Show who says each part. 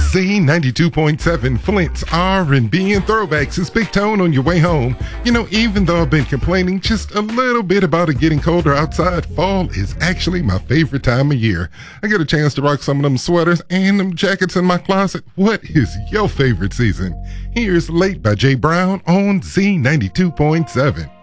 Speaker 1: Z92.7, Flint's R&B and throwbacks is Big Tone on your way home. You know, even though I've been complaining just a little bit about it getting colder outside, fall is actually my favorite time of year. I get a chance to rock some of them sweaters and them jackets in my closet. What is your favorite season? Here's Late by Jay Brown on Z92.7.